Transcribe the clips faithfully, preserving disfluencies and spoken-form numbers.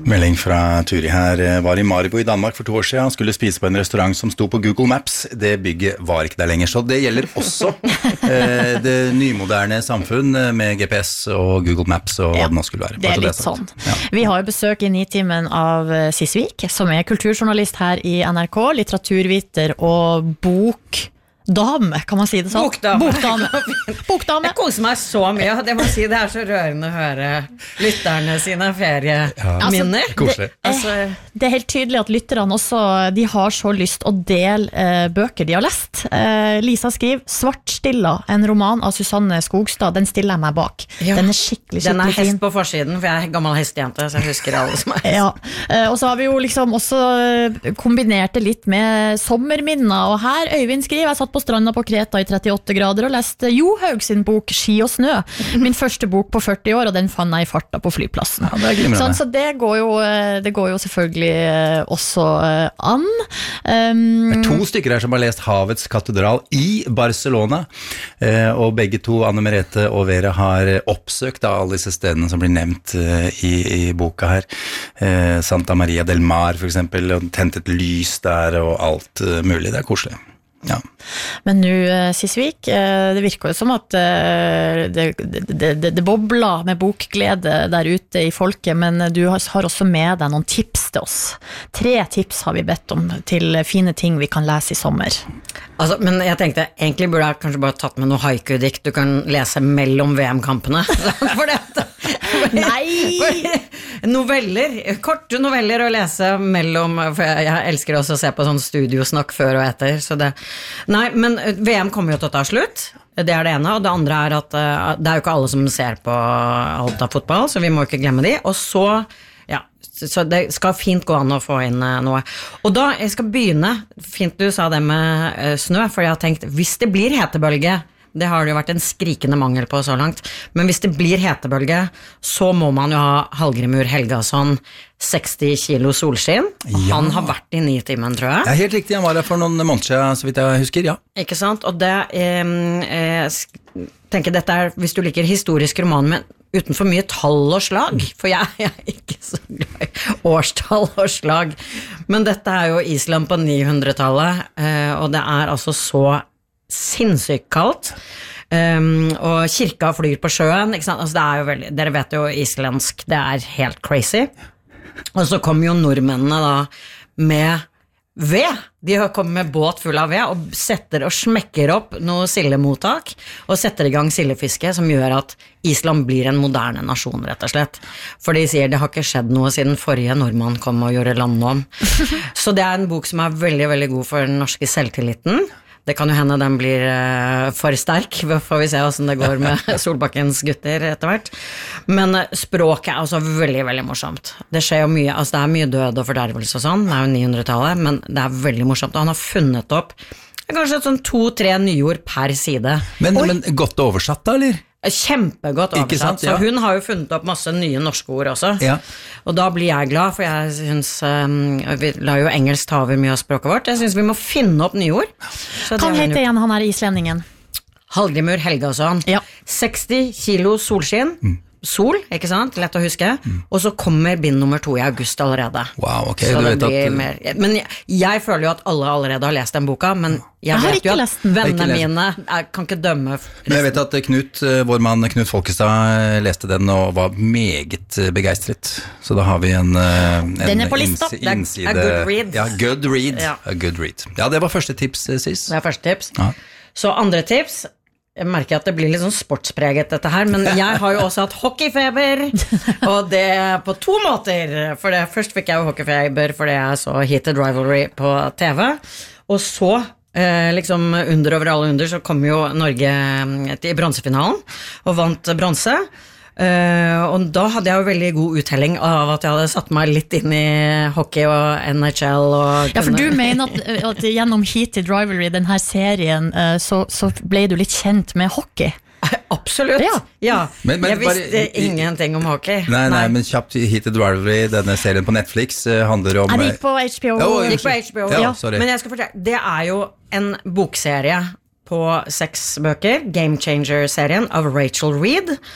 Melding fra Turi her, var i Maribo i Danmark for to år siden, han skulle spise på en restaurant som sto på Google Maps, det bygget var ikke der lenger, så det gjelder også eh, det nymoderne samfunn med G P S og Google Maps og hva ja, det nå skulle være. Det er litt det sånn. Ja. Vi har jo besøk i Nitimen av Sisvik, som er kulturjournalist her i N R K, litteraturviter og bok Dame, kan man si det sånn? Bokdame. Bokdame. Bokdame. Jeg koser meg så mye, det må si, det er så rørende å høre lytterne sine ferieminner. Ja. Altså, det, altså, det er helt tydelig at lytterne også, de har så lyst å dele eh, bøker de har lest. Eh, Lisa skriver, Svartstilla, en roman av Susanne Skogstad, den stiller jeg meg bak. Ja. Den er skikkelig, skikkelig fin. Den er hest på forsiden, for jeg er gammel hestejente, så jeg husker alle som er. Ja, eh, og så har vi jo liksom også kombinert det litt med sommerminner, og her Øyvind skriver, jeg satt på stranda på Kreta i trettiåtte grader og leste Johaug sin bok Ski og snø, min første bok på førti år, og den fant jeg i farta på flyplassen. Ja, det sånn, så det går, jo, det går jo selvfølgelig også an. Um, det er to stykker her som har lest Havets katedral i Barcelona, og begge to, Anne Merete og Vera, har oppsøkt av alle disse stedene som blir nevnt i, i boka her. Santa Maria del Mar for eksempel, og tent et lys der og alt mulig, det er koselig. Ja. Men nu Sisvik, det virker jo som at det, det, det, det bobler med bokglede der ute i folket, men du har også med deg noen tips til oss. Tre tips har vi bedt om til fine ting vi kan lese i sommer. Altså, men jeg tenkte, egentlig burde jeg kanskje bare tatt med noe haiku-dikt du kan lese mellom V M-kampene. For dette Nei! Noveller, korte noveller å lese mellom, for jeg, jeg elsker også å se på sånn studiosnakk før og etter, så det, nei, men V M kommer jo til å ta slutt, det er det ene, og det andre er at uh, det er jo ikke alle som ser på alt av fotball, så vi må ikke glemme de, og så, ja, så det skal fint gå an å få inn uh, noe. Og da, jeg skal begynne, fint du sa det med uh, snø, for jeg har tenkt, hvis det blir hetebølge, det har det jo vært en skrikende mangel på så langt. Men hvis det blir hetebølge, så må man jo ha Hallgrimur Helgason, seksti kilo solskinn. Ja. Han har vært i Nitimen, tror jeg. Ja, helt riktig, han var der for noen måneder, så vidt jeg husker, ja. Ikke sant? Og det, eh, eh, tenker dette er, hvis du liker historisk roman, men uten for mye tall og slag, for jeg, jeg er ikke så glad i årstall og slag. Men dette er jo Island på ni hundretallet, eh, og det er altså så sinnssykt kaldt, um, og kirka flyr på sjøen, ikke sant? Altså det er jo veldig, dere vet jo islandsk, det er helt crazy, og så kommer jo nordmennene da med ved, de kommer med båt full av ved, og setter og smekker opp noe sildemottak, og setter i gang sildefiske, som gjør at Island blir en moderne nasjon, rett og slett. For de sier, det har ikke skjedd noe siden forrige nordmann kom og gjorde landet om. Så det er en bok som er veldig, veldig god for den norske selvtilliten. Det kan jo hende den blir uh, for sterk, får vi se hvordan det går med Solbakkens gutter etter hvert. Men uh, språket er også veldig, veldig morsomt. Det skjer jo mye, altså det er mye død og fordervelse og sånn, det er jo ni hundretallet, men det er veldig morsomt, og han har funnet opp kanskje sånn to-tre nyord per side. Men, men godt oversatt da, eller? Kjempegodt oversatt, sant, ja. Så hun har jo funnet opp masse nye norske ord også, ja. Og da blir jeg glad, for jeg synes um, vi la jo engelsk ta over mye av språket vårt, jeg synes vi må finne opp nye ord. Kan hete igjen han her islendingen? Hallgrimur Helgason, ja. seksti kilo solskinn, mm. Sol, ikke sant? Lett å huske. Mm. Og så kommer bind nummer to i august allerede. Wow, ok. Så du det vet blir at... mer... Men jeg, jeg føler jo at alle allerede har lest den boka, men jeg, jeg vet jo at vennene mine jeg kan ikke dømme resten. Men jeg vet at Knut, vår mann Knut Folkestad, leste den og var meget begeistret. Så da har vi en, en den er på lista. Innside... A good read. Ja, good read. Ja. A good read. Ja, det var første tips, Sis. Det er første tips. Ja. Så andre tips... Jeg merker at det blir litt sånn sportspreget dette her, men jeg har jo også hatt hockeyfeber, og det på to måter. For det, først fikk jeg jo hockeyfeber fordi jeg så Heated Rivalry på T V, og så, eh, liksom under over alle under, så kom jo Norge til bronsefinalen, og vant bronse. Uh, og da hadde jeg jo veldig god uttelling av at jeg hadde satt meg litt inn i hockey og N H L og ja, for du mener at, at gjennom Heated Rivalry, denne her uh, så, så ble du litt kjent med hockey? Absolutt, ja, ja. Men, men, jeg visste bare, ingenting om hockey. Nei, nei, nei, men kjapt Heated Rivalry, denne serien på Netflix uh, handler om... Jeg gikk på H B O. Oh, gikk på H B O, ja, ja. Men jeg skal fortelle, det er jo en bokserie på seks bøker, Game Changer-serien av Rachel Reed.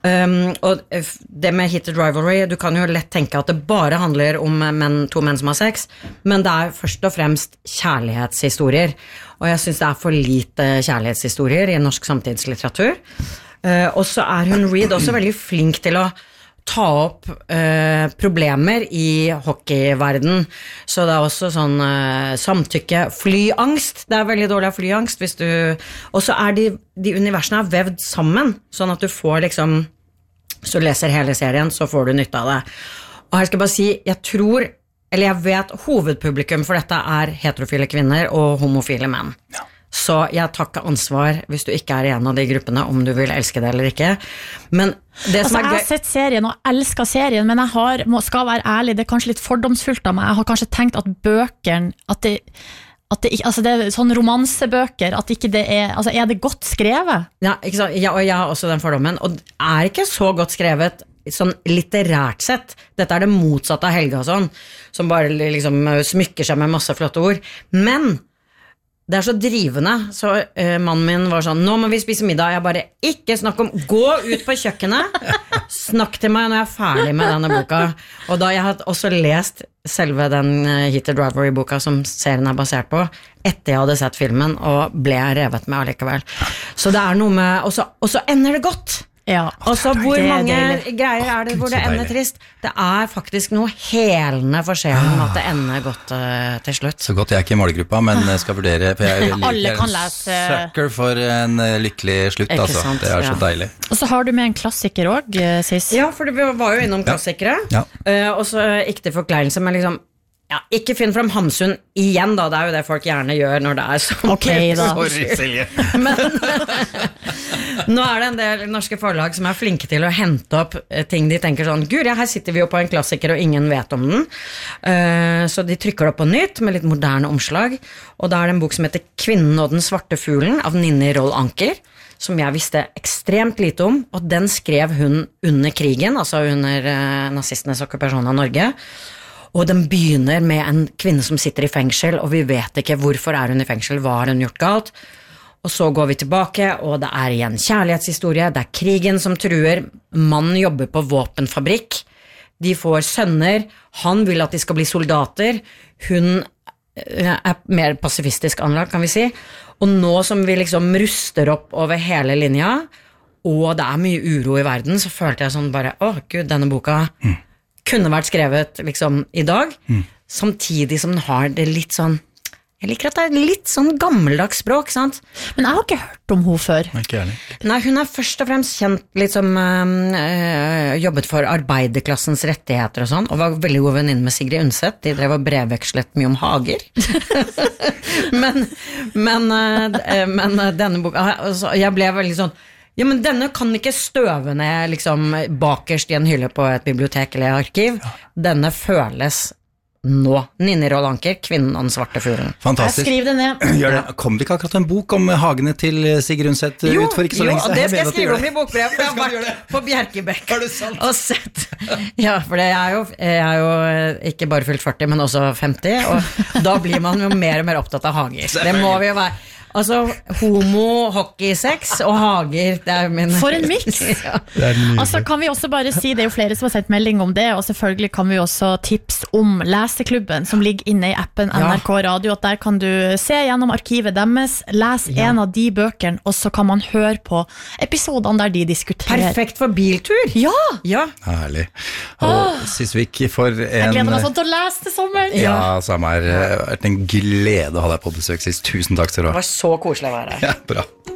Um, og det med heated rivalry, du kan jo lett tenke at det bare handler om menn, to menn som har sex, men det er først og fremst kjærlighetshistorier, og jeg synes det er for lite kjærlighetshistorier i norsk samtidslitteratur. Uh, og så er hun Reed også veldig flink til å ta opp uh, problemer i hockeyverden, så det er også sånn uh, samtykke, flyangst, det er veldig dårlig av flyangst hvis du, og så er de, de universene er vevd sammen, sånn at du får liksom, så leser hele serien, så får du nytte av det. Og her skal jeg bare si, jeg tror, eller jeg vet, hovedpublikum for dette er heterofile kvinner og homofile menn. Ja. Så jeg tar ikke ansvar hvis du ikke er i en av de gruppene, om du vil elske det eller ikke. Men det som altså, er gøy... Jeg har sett serien og elsker serien, men jeg har, skal være ærlig, det er kanskje litt fordomsfullt av meg. Jeg har kanskje tenkt at bøkene, at det... At det, altså det er sånn romansebøker, at ikke det er, altså er det godt skrevet? Ja, ikke sant? Ja, og jeg har også den fordommen, og det er ikke så godt skrevet sånn litterært sett. Dette er det motsatte av Helgason, som bare liksom smykker seg med masse flotte ord. Men det er så drivende, så uh, mannen min var sånn, nå må vi spise middag, jeg bare, ikke snakk om, gå ut på kjøkkenet, snakk til meg når jeg er ferdig med denne boka. Og da jeg hadde også lest selve den uh, Heated Rivalry-boka som serien er basert på, etter jeg hadde sett filmen, og ble revet med allikevel. Så det er noe med, og så, og så ender det godt. Ja. Og så hvor mange greier er det hvor det ender trist? Det er faktisk noe helende for sjelen at det ender godt uh, til slutt. Så godt jeg er ikke i målgruppa, men jeg skal vurdere, for jeg er Alle kan lese sucker for en lykkelig slutt, altså. Sant, det er så ja. deilig. Og så har du med en klassiker også, Sis. Ja, for vi var jo innom klassikere. Ja. Uh, og så ikke til forkleinelse, men liksom ja, ikke finn frem Hamsun igjen da, det er jo det folk gjerne gjør når det er sånn. Ok da. Sorry, Silje. Men nå er det en del norske forlag som er flinke til å hente opp ting de tenker sånn, gud, ja, her sitter vi jo på en klassiker og ingen vet om den. Uh, så de trykker det opp på nytt med litt moderne omslag, og da er det en bok som heter Kvinnen og den svarte fuglen av Ninni Roll Anker, som jeg visste ekstremt lite om, og den skrev hun under krigen, altså under uh, nazistenes okkupasjon av Norge. Og den begynner med en kvinne som sitter i fengsel, og vi vet ikke hvorfor er hun i fengsel, hva har hun gjort galt. Og så går vi tilbake, og det er igjen kjærlighetshistorie, det er krigen som truer, mannen jobber på våpenfabrikk, de får sønner, han vil at de skal bli soldater, hun er mer pasifistisk anlagt, kan vi si. Og nå som vi liksom ruster opp over hele linja, og det er mye uro i verden, så følte jeg sånn bare, åh gud, denne boka... Mm. kunne vært skrevet liksom i dag, mm. samtidig som den har det litt sånn, jeg liker at det er litt sånn gammeldags språk, sant? Men jeg har ikke hørt om henne før. Nei, hun er først og fremst kjent litt som øh, jobbet for arbeiderklassens rettigheter og sånn, og var veldig god venninne med Sigrid Undset, de drev og brevvekslet mye om hager. men, men, øh, men denne boka, altså, jeg ble veldig sånn, ja, men denne kan ikke støve ned liksom, bakerst i en hylle på et bibliotek eller arkiv. Denne føles nå. Ninni Roll Anker, Kvinnen og den svarte fuglen. Fantastisk. Jeg skriver det ned. Gjør det. Kom det ikke akkurat en bok om hagene til Sigrid Undset ut for ikke så lenge? Jo, det skal jeg skrive om i bokbrev, for jeg har vært på Bjerkebekk og sett. Ja, for det er jo, jeg er jo ikke bare fylt førti, men også femti, og da blir man jo mer og mer opptatt av hager. Det må vi jo være. Altså, homo, hockey, sex og hager, det er min... For en mix! Ja. Altså, kan vi også bare si, det er jo flere som har sett melding om det, og selvfølgelig kan vi også tips om leseklubben som ligger inne i appen N R K Radio, at der kan du se gjennom arkivet deres, les ja. en av de bøkene, og så kan man høre på episodene der de diskuterer. Perfekt for biltur! Ja! Ja. Herlig. Og Sisvik, for en... Jeg gleder meg sånn til å lese det sammen! Ja, samme her. Det har vært en glede å ha deg på besøk sist. Tusen takk skal du ha. Det var så koselig å være her. Ja, bra.